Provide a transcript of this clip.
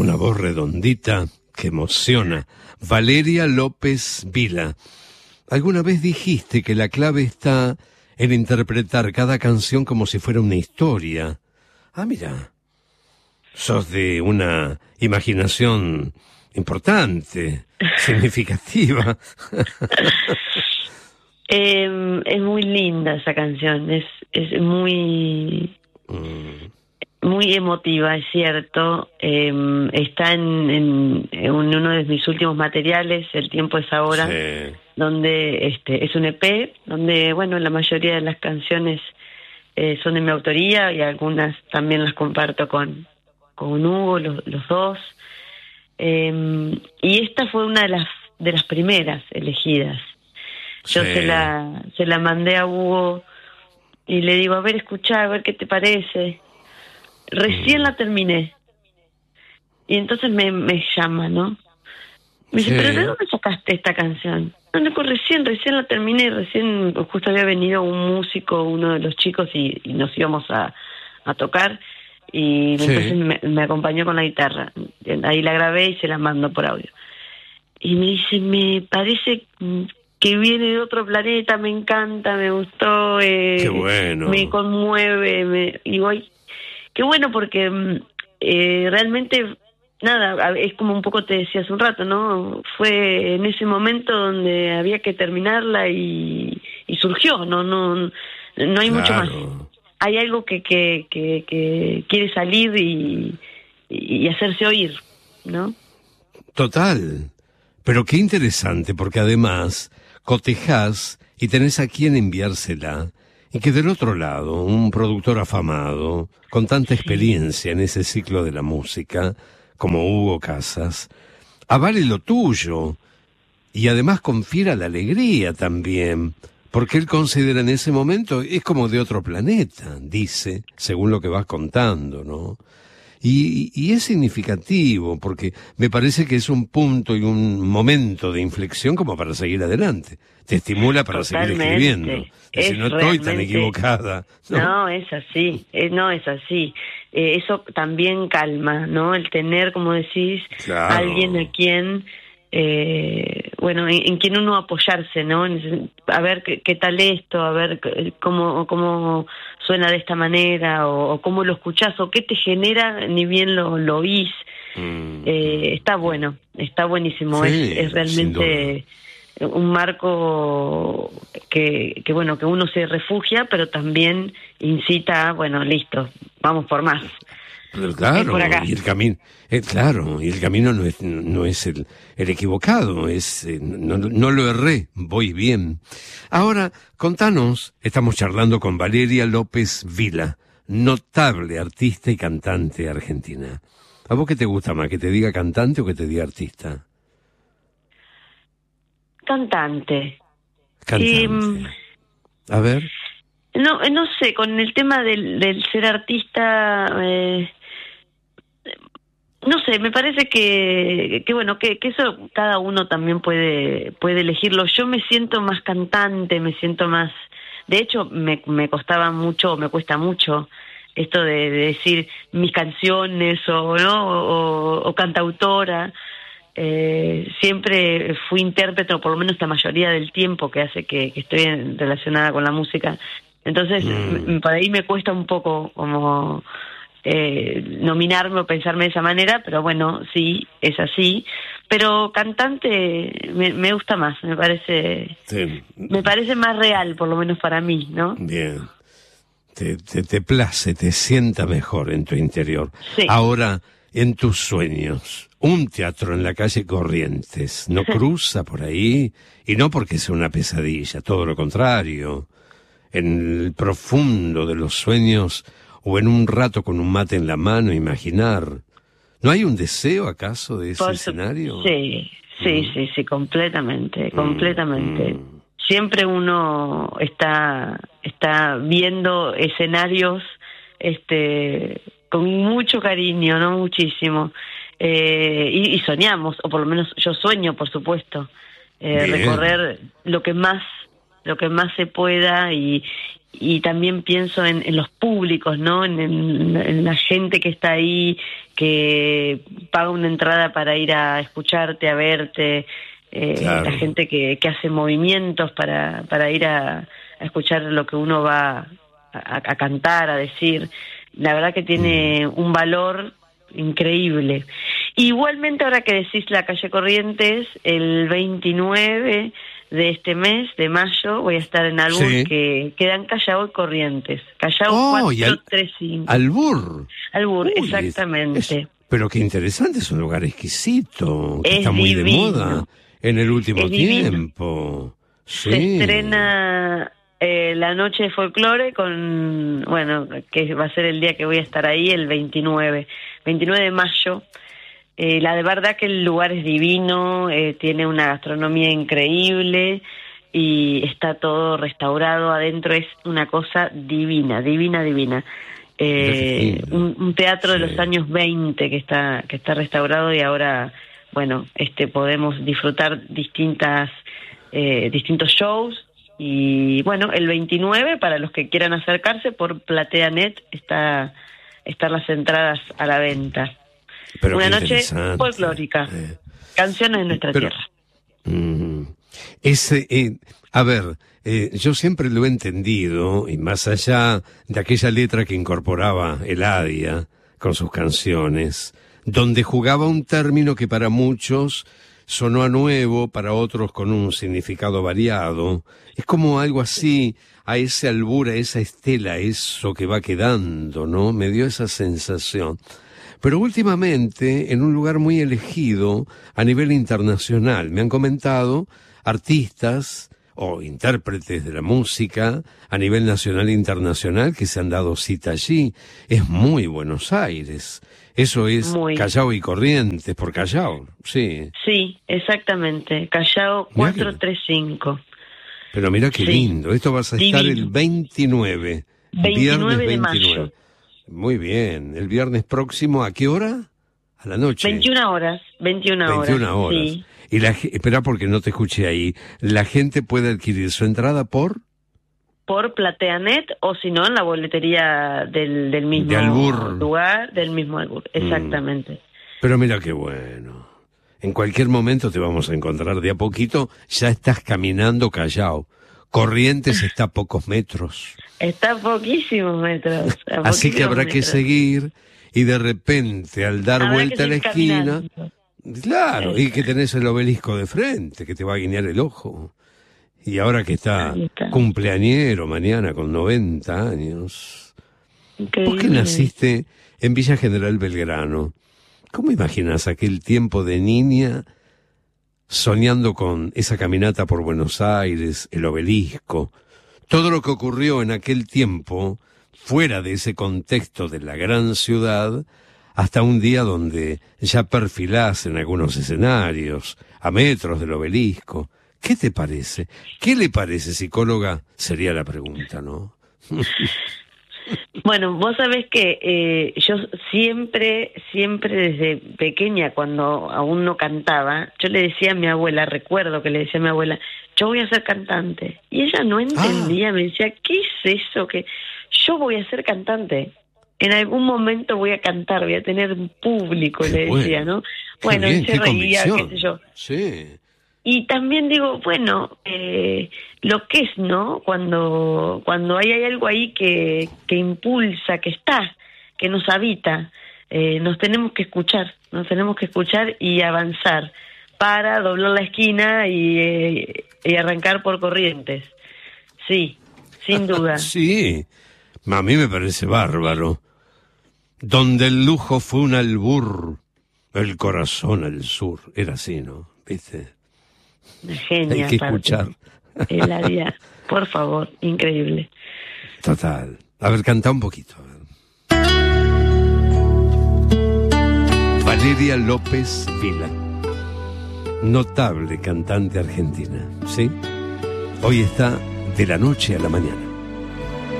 Una voz redondita que emociona. Valeria López Vila. Alguna vez dijiste que la clave está en interpretar cada canción como si fuera una historia. Ah, mira. Sos de una imaginación importante, significativa. Es muy linda esa canción, es muy muy emotiva, es cierto. Está en uno de mis últimos materiales, El tiempo es ahora, Sí. donde es un EP, donde bueno, la mayoría de las canciones son de mi autoría y algunas también las comparto con Hugo, los dos. Y esta fue una de las primeras elegidas. Yo Sí. se la mandé a Hugo y le digo, a ver, escuchá, a ver qué te parece. Recién la terminé. Y entonces me llama, ¿no? Me dice, Sí. ¿pero de dónde sacaste esta canción? No, pues recién la terminé, recién justo había venido un músico, uno de los chicos, y nos íbamos a tocar, y Sí. entonces me acompañó con la guitarra. Ahí la grabé y se la mando por audio. Y me dice, me parece que viene de otro planeta, me encanta, me gustó, Qué bueno. me conmueve, y digo, ay, qué bueno, porque realmente, nada, es como un poco te decía hace un rato, ¿no? Fue en ese momento donde había que terminarla y surgió, no hay mucho más. Claro. Hay algo que quiere salir y hacerse oír, ¿no? Total. Pero qué interesante, porque además cotejás y tenés a quien enviársela, y que del otro lado, un productor afamado, con tanta experiencia en ese ciclo de la música, como Hugo Casas, avale lo tuyo, y además confiera la alegría también, porque él considera en ese momento, es como de otro planeta, dice, según lo que vas contando, ¿no? Y es significativo, porque me parece que es un punto y un momento de inflexión como para seguir adelante. Te estimula para seguir escribiendo. Es decir, no estoy tan equivocada. No, es así, no es así. Eso también calma, ¿no? El tener, como decís, Claro. alguien a quien, bueno, en quien uno apoyarse, ¿no? A ver qué tal esto, a ver cómo suena de esta manera, o cómo lo escuchás, o qué te genera, ni bien lo oís. Está bueno, está buenísimo. Sí, es realmente un marco que bueno, que uno se refugia, pero también incita a, bueno, listo, vamos por más. Pero claro, por acá. y el camino, claro, y el camino no es el equivocado, es no lo erré, voy bien. Ahora, contanos, estamos charlando con Valeria López Vila, notable artista y cantante argentina. ¿A vos qué te gusta más, que te diga cantante o que te diga artista? Cantante. A ver. No sé, con el tema del ser artista, no sé, me parece que bueno, que eso cada uno también puede elegirlo. Yo me siento más cantante, me siento más, de hecho me costaba mucho, me cuesta mucho esto de decir mis canciones o cantautora. Siempre fui intérprete, o por lo menos la mayoría del tiempo que hace que estoy relacionada con la música. Entonces, por ahí me cuesta un poco como nominarme o pensarme de esa manera, pero bueno, sí, es así. Pero cantante me gusta más, me parece más real, por lo menos para mí, ¿no? Bien. Te place, te sienta mejor en tu interior. Sí. Ahora, en tus sueños, un teatro en la calle Corrientes, ¿no cruza por ahí? Y no porque sea una pesadilla, todo lo contrario. En el profundo de los sueños, o en un rato con un mate en la mano, imaginar. ¿No hay un deseo, acaso, de ese escenario? Sí, completamente. Siempre uno está viendo escenarios con mucho cariño, ¿no? Muchísimo. Y soñamos, o por lo menos yo sueño, por supuesto, recorrer lo que más se pueda y y también pienso en los públicos, ¿no? En la gente que está ahí, que paga una entrada para ir a escucharte, a verte, Claro. la gente que hace movimientos para ir a escuchar lo que uno va a cantar, a decir. La verdad que tiene un valor increíble. Igualmente, ahora que decís la calle Corrientes, el 29 de este mes, de mayo, voy a estar en Albur, Sí. que queda en Callao y Corrientes. Callao Oh, y 435. Albur. Albur, Uy, exactamente. Pero qué interesante, es un lugar exquisito, que Es está muy divino. de moda en el último Es divino. tiempo. Sí. Se estrena la noche de folclore que va a ser el día que voy a estar ahí, el 29 de mayo. La de verdad que el lugar es divino, tiene una gastronomía increíble y está todo restaurado adentro, es una cosa divina. Un teatro de los años 20 que está restaurado, y ahora, podemos disfrutar distintos shows. Y bueno, el 29, para los que quieran acercarse, por PlateaNet están las entradas a la venta. Pero una qué noche interesante. folclórica, canciones de nuestra tierra. Yo siempre lo he entendido, y más allá de aquella letra que incorporaba Eladia con sus canciones, donde jugaba un término que para muchos sonó a nuevo, para otros con un significado variado. Es como algo así, a ese albur, a esa estela, eso que va quedando, ¿no? Me dio esa sensación. Pero últimamente, en un lugar muy elegido a nivel internacional, me han comentado artistas o intérpretes de la música a nivel nacional e internacional que se han dado cita allí. Es muy Buenos Aires. Eso es Callao y Corrientes, por Callao, sí. Sí, exactamente, Callao 435. Pero mira qué lindo, esto vas a estar el 29 viernes de 29. mayo. Muy bien, el viernes próximo, ¿a qué hora? A la noche. 21 horas. 21 horas. Sí. Y espera, porque no te escuché ahí. ¿La gente puede adquirir su entrada por PlateaNet, o si no, en la boletería del mismo de Albur. lugar, del mismo Albur, exactamente. Pero mira qué bueno. En cualquier momento te vamos a encontrar de a poquito, ya estás caminando Callao. Corrientes está a pocos metros. Está a poquísimos metros. Así que habrá que seguir, y de repente, al dar vuelta a la esquina, claro, y que tenés el obelisco de frente, que te va a guiñar el ojo. Y ahora que está cumpleañero mañana con 90 años. Increíble. Vos que naciste en Villa General Belgrano, ¿cómo imaginas aquel tiempo de niña soñando con esa caminata por Buenos Aires, el obelisco, todo lo que ocurrió en aquel tiempo, fuera de ese contexto de la gran ciudad, hasta un día donde ya perfilás en algunos escenarios, a metros del obelisco? ¿Qué te parece? ¿Qué le parece, psicóloga? Sería la pregunta, ¿no? Bueno, vos sabés que yo siempre desde pequeña, cuando aún no cantaba, yo le decía a mi abuela, recuerdo que le decía a mi abuela, yo voy a ser cantante. Y ella no entendía, me decía, ¿qué es eso? Que yo voy a ser cantante. En algún momento voy a cantar, voy a tener un público, le decía, ¿no? Bueno, bien, se reía, qué sé yo. Sí. Y también digo, bueno, lo que es, ¿no? Cuando hay algo ahí que impulsa, que nos habita, nos tenemos que escuchar y avanzar para doblar la esquina y arrancar por Corrientes. Sí, sin duda. Sí, a mí me parece bárbaro. Donde el lujo fue un albur, el corazón al sur. Era así, ¿no? ¿Viste? Una genia. Hay que escuchar. Eladia, por favor, increíble. Total. A ver, canta un poquito. Valeria López Vila, notable cantante argentina, ¿sí? Hoy está de la noche a la mañana.